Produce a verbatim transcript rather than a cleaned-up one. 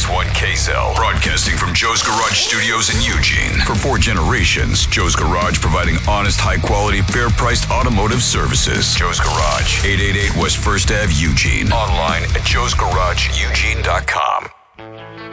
X one K Z L, broadcasting from Joe's Garage Studios in Eugene. For four generations, Joe's Garage providing honest, high-quality, fair-priced automotive services. Joe's Garage, eight eighty-eight West First Avenue, Eugene. Online at joes garage eugene dot com.